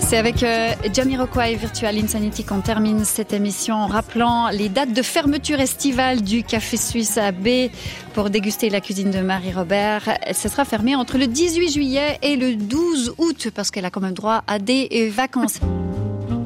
C'est avec Jamiroquai Virtual Insanity qu'on termine cette émission en rappelant les dates de fermeture estivale du Café Suisse à B pour déguster la cuisine de Marie-Robert. Ce sera fermé entre le 18 juillet et le 12 août parce qu'elle a quand même droit à des vacances.